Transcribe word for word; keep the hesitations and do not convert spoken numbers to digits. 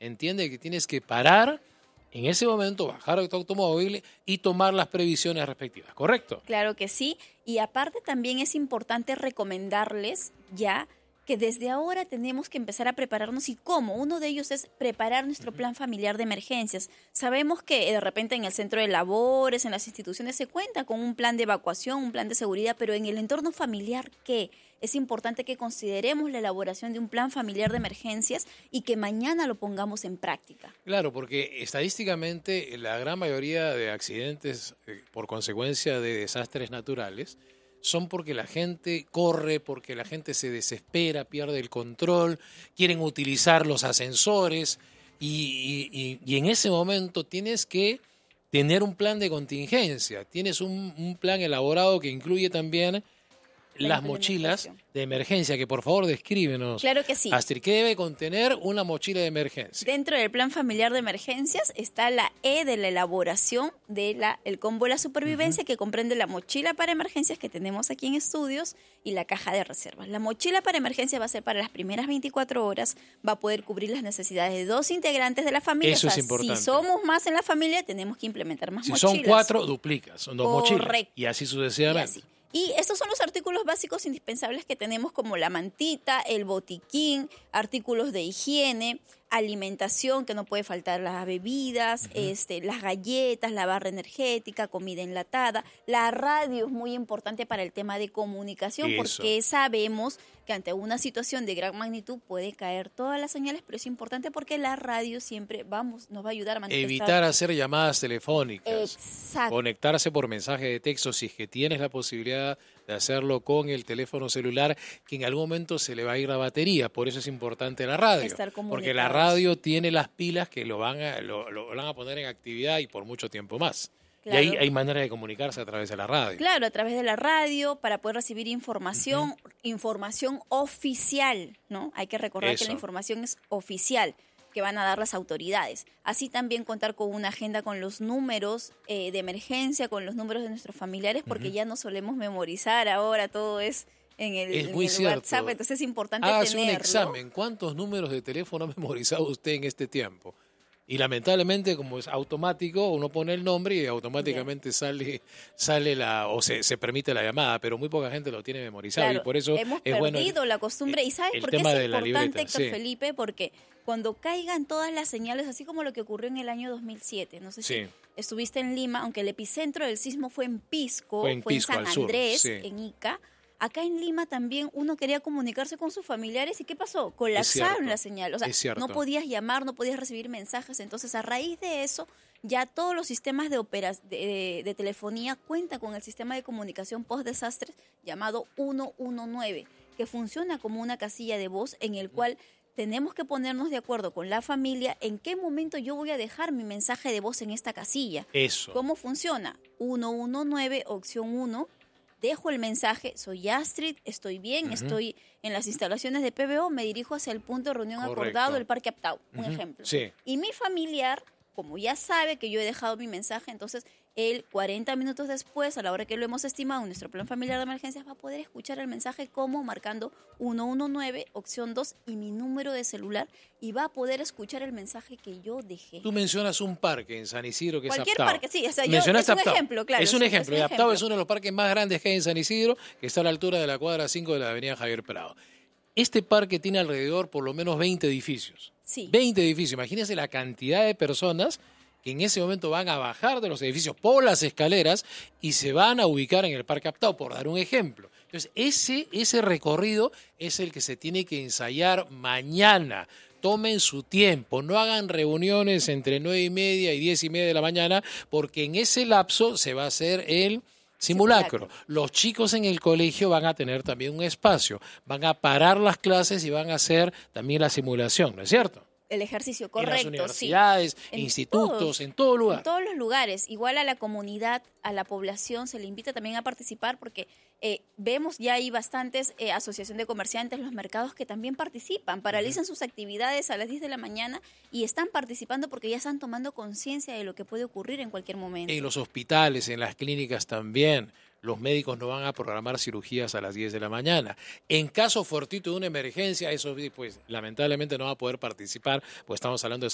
entiende que tienes que parar en ese momento, bajar de tu automóvil y tomar las previsiones respectivas, ¿correcto? Claro que sí. Y aparte también es importante recomendarles ya que desde ahora tenemos que empezar a prepararnos. ¿Y cómo? Uno de ellos es preparar nuestro plan familiar de emergencias. Sabemos que de repente en el centro de labores, en las instituciones, se cuenta con un plan de evacuación, un plan de seguridad, pero en el entorno familiar, ¿qué? Es importante que consideremos la elaboración de un plan familiar de emergencias y que mañana lo pongamos en práctica. Claro, porque estadísticamente la gran mayoría de accidentes eh, por consecuencia de desastres naturales son porque la gente corre, porque la gente se desespera, pierde el control, quieren utilizar los ascensores y, y, y en ese momento tienes que tener un plan de contingencia, tienes un, un plan elaborado que incluye también las mochilas de emergencia, que por favor descríbenos. Claro que sí. Astrid, ¿qué debe contener una mochila de emergencia? Dentro del plan familiar de emergencias está la E de la elaboración del combo de la supervivencia, uh-huh. que comprende la mochila para emergencias que tenemos aquí en estudios y la caja de reservas. La mochila para emergencia va a ser para las primeras veinticuatro horas, va a poder cubrir las necesidades de dos integrantes de la familia. Eso o sea, es importante. Si somos más en la familia, tenemos que implementar más si mochilas. Si son cuatro, duplicas, son dos Correcto. mochilas. Y así sucesivamente. Y así. Y estos son los artículos básicos indispensables que tenemos, como la mantita, el botiquín, artículos de higiene, alimentación, que no puede faltar las bebidas, uh-huh. este, las galletas, la barra energética, comida enlatada. La radio es muy importante para el tema de comunicación. Eso. Porque sabemos que ante una situación de gran magnitud puede caer todas las señales, pero es importante porque la radio siempre vamos, nos va a ayudar a manifestar. Evitar hacer llamadas telefónicas. Exacto. Conectarse por mensaje de texto si es que tienes la posibilidad de hacerlo con el teléfono celular, que en algún momento se le va a ir la batería. Por eso es importante la radio. Estar porque la radio tiene las pilas que lo van a, lo, lo van a poner en actividad y por mucho tiempo más. Claro. Y ahí hay manera de comunicarse a través de la radio. Claro, a través de la radio, para poder recibir información, uh-huh. información oficial, ¿no? Hay que recordar Eso. que la información es oficial, que van a dar las autoridades. Así también contar con una agenda con los números eh, de emergencia, con los números de nuestros familiares, porque uh-huh. ya no solemos memorizar ahora, todo es en el, es en muy el cierto. WhatsApp, entonces es importante Hágase tenerlo. un examen. ¿Cuántos números de teléfono ha memorizado usted en este tiempo? Y lamentablemente, como es automático, uno pone el nombre y automáticamente sale sale la o se, se permite la llamada, pero muy poca gente lo tiene memorizado. Claro, y por eso hemos es perdido bueno el, la costumbre. ¿Y sabes por qué es importante, Héctor sí. Felipe? Porque cuando caigan todas las señales, así como lo que ocurrió en el año dos mil siete, no sé si sí. estuviste en Lima, aunque el epicentro del sismo fue en Pisco, fue en, fue Pisco, en San Andrés, sur, sí. en Ica. Acá en Lima también uno quería comunicarse con sus familiares y ¿qué pasó? Colapsaron la señal, o sea, no podías llamar, no podías recibir mensajes, entonces a raíz de eso ya todos los sistemas de, opera, de, de, de telefonía cuentan con el sistema de comunicación post-desastres llamado ciento diecinueve, que funciona como una casilla de voz en el cual tenemos que ponernos de acuerdo con la familia en qué momento yo voy a dejar mi mensaje de voz en esta casilla. Eso. ¿Cómo funciona? ciento diecinueve, opción uno. Dejo el mensaje, soy Astrid, estoy bien, uh-huh. estoy en las instalaciones de P B O, me dirijo hacia el punto de reunión Correcto. acordado, el Parque Aptau, un uh-huh. ejemplo. Sí. Y mi familiar, como ya sabe que yo he dejado mi mensaje, entonces él cuarenta minutos después, a la hora que lo hemos estimado en nuestro plan familiar de emergencias, va a poder escuchar el mensaje como marcando ciento diecinueve, opción dos y mi número de celular, y va a poder escuchar el mensaje que yo dejé. Tú mencionas un parque en San Isidro que Cualquier es Aptau. Cualquier parque, sí. O sea, yo, es un Aptau. ejemplo, claro. Es un ejemplo. Es un y Aptau ejemplo. es uno de los parques más grandes que hay en San Isidro, que está a la altura de la cuadra cinco de la avenida Javier Prado. Este parque tiene alrededor por lo menos veinte edificios. Sí. veinte edificios. Imagínense la cantidad de personas que en ese momento van a bajar de los edificios por las escaleras y se van a ubicar en el Parque Aptau, por dar un ejemplo. Entonces, ese, ese recorrido es el que se tiene que ensayar mañana. Tomen su tiempo, no hagan reuniones entre nueve y media y diez y media de la mañana, porque en ese lapso se va a hacer el simulacro. Los chicos en el colegio van a tener también un espacio, van a parar las clases y van a hacer también la simulación, ¿no es cierto? El ejercicio, correcto. En las universidades, sí. institutos, todos, en todo lugar. En todos los lugares. Igual a la comunidad, a la población, se le invita también a participar porque eh, vemos ya hay bastantes eh, asociación de comerciantes, los mercados que también participan, paralizan uh-huh. sus actividades a las diez de la mañana y están participando porque ya están tomando conciencia de lo que puede ocurrir en cualquier momento. En los hospitales, en las clínicas también. Los médicos no van a programar cirugías a las diez de la mañana. En caso fortuito de una emergencia, eso pues lamentablemente no va a poder participar, pues estamos hablando de